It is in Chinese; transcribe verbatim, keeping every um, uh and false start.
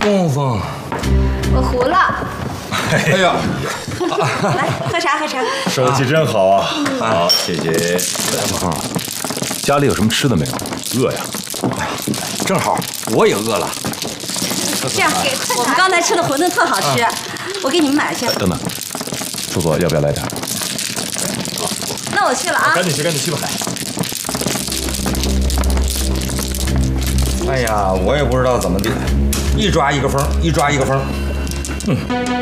供奉。 我糊了。 哎呀， 来喝茶喝茶。 手气真好啊！好，谢谢。 小凤，家里有什么吃的没有？饿呀！ 正好我也饿了。 这样，我们刚才吃的馄饨特好吃，我给你们买去。 等等，叔伯要不要来点？ 那我去了啊。 赶紧去，赶紧去吧。 哎呀，我也不知道怎么的，一抓一个风，一抓一个风。嗯。